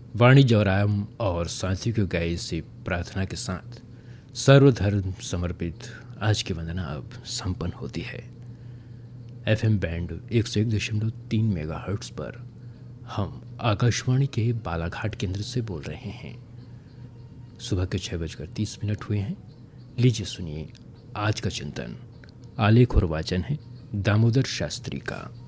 वाणी जवराम और साथियों की गाई से प्रार्थना के साथ सर्वधर्म समर्पित आज की वंदना अब संपन्न होती है। एफएम बैंड 101.3 मेगाहर्ट्ज़ पर हम आकाशवाणी के बालाघाट केंद्र से बोल रहे हैं। सुबह के 6:30 हुए हैं। लीजिए सुनिए आज का चिंतन। आलेख और वाचन है दामोदर शास्त्री का।